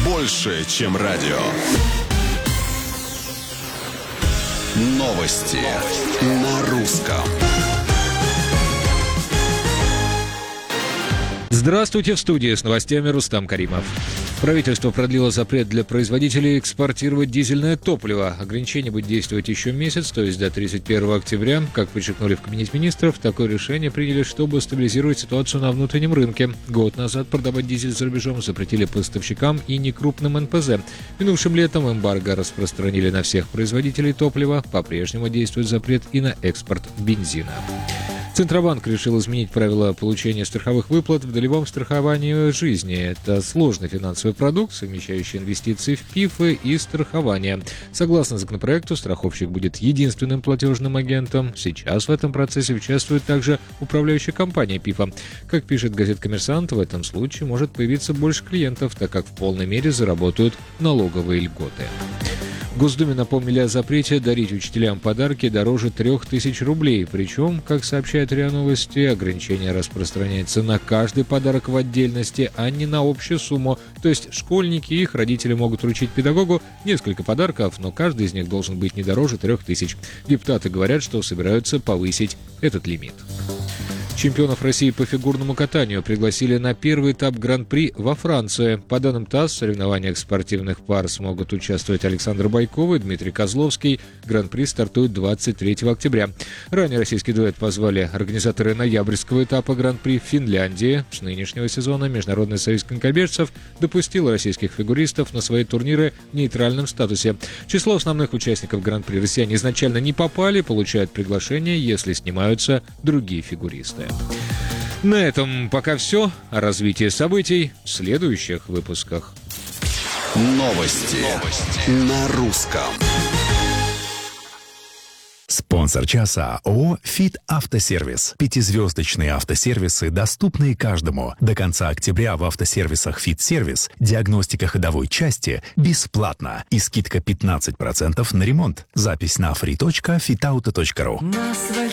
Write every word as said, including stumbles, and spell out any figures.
больше, чем радио. Новости на русском. Здравствуйте, в студии с новостями Рустам Каримов. Правительство продлило запрет для производителей экспортировать дизельное топливо. Ограничение будет действовать еще месяц, то есть до тридцать первого октября. Как подчеркнули в Кабинете министров, такое решение приняли, чтобы стабилизировать ситуацию на внутреннем рынке. Год назад продавать дизель за рубежом запретили поставщикам и некрупным эн пэ зэ. Минувшим летом эмбарго распространили на всех производителей топлива. По-прежнему действует запрет и на экспорт бензина. Центробанк решил изменить правила получения страховых выплат в долевом страховании жизни. Это сложный финансовый продукт, совмещающий инвестиции в ПИФы и страхование. Согласно законопроекту, страховщик будет единственным платежным агентом. Сейчас в этом процессе участвует также управляющая компания ПИФа. Как пишет газета «Коммерсант», в этом случае может появиться больше клиентов, так как в полной мере заработают налоговые льготы. В Госдуме напомнили о запрете дарить учителям подарки дороже трех тысяч рублей. Причем, как сообщает РИА Новости, ограничение распространяется на каждый подарок в отдельности, а не на общую сумму. То есть школьники и их родители могут вручить педагогу несколько подарков, но каждый из них должен быть не дороже трех тысяч. Депутаты говорят, что собираются повысить этот лимит. Чемпионов России по фигурному катанию пригласили на первый этап Гран-при во Франции. По данным ТАСС, в соревнованиях спортивных пар смогут участвовать Александр Байков и Дмитрий Козловский. Гран-при стартует двадцать третьего октября. Ранее российский дуэт позвали организаторы ноябрьского этапа Гран-при в Финляндии. С нынешнего сезона Международный союз конькобежцев допустил российских фигуристов на свои турниры в нейтральном статусе. В число основных участников Гран-при россияне изначально не попали, получают приглашение, если снимаются другие фигуристы. На этом пока все. О развитии событий в следующих выпусках. Новости, Новости. на русском. Спонсор часа ООО «Фит Автосервис». Пятизвездочные автосервисы, доступные каждому. До конца октября в автосервисах «Фит Сервис» диагностика ходовой части бесплатна и скидка пятнадцать процентов на ремонт. Запись на фри точка фитауто точка ру.